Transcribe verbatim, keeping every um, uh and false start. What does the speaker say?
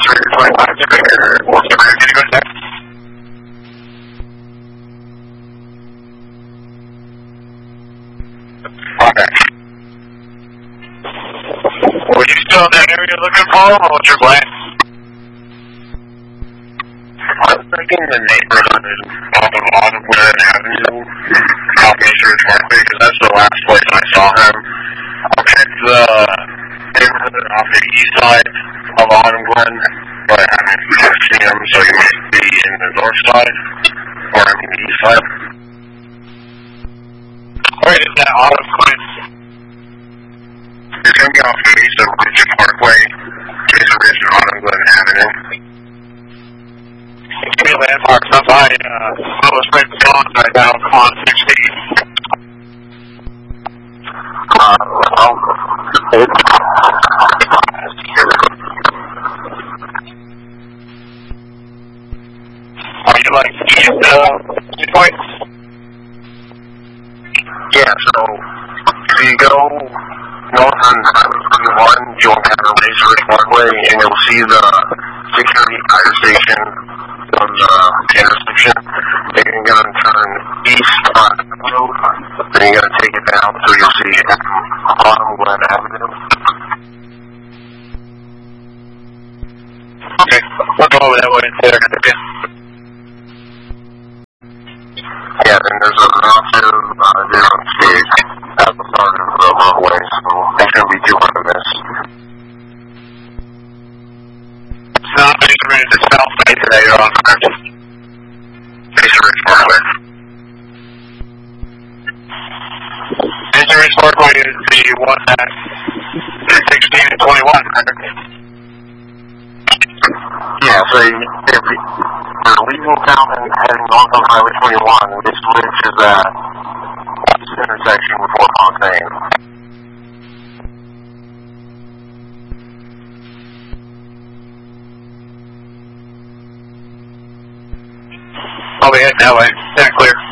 twenty-five, what's the ready to go next? Okay. Were you still in that area looking for him, or what's your plan? I was thinking the neighborhood is off of Audubon Avenue, off Mason Ridge Parkway, because that's the last place I saw him. I'll check the neighborhood off the east side of Audubon, but I haven't seen him, so he must be in the north side, or I mean the east side. Where is that Audubon? It's going to be off Mason Ridge Parkway, Mason Ridge and Audubon Avenue. It's going to be landmarks up by uh, Willow Springs Pond right now on sixteen. Uh, well, it's... Are you like east uh, points? Yeah, so if you go north on Highway twenty-one, you'll have a Mason Ridge Parkway, and you'll see the security fire station on the intersection. Then you're going to turn east on the road, then you're going to take it down so you'll see Audubon Avenue. Okay, we'll go over that way there. Okay. Yeah, then there's a massive uh, different stage at the start of the roadway, so it's going to be too hard to miss. It's not Mason Ridge, it's South Bay today, you're on Mason Ridge Parkway. Mason Ridge Parkway is the one at sixteen and twenty-one. Yeah, so if you're leaving town and heading north on Highway twenty-one, this switch is at this intersection with Fort Montaigne. I'll be heading that way. Yeah, clear.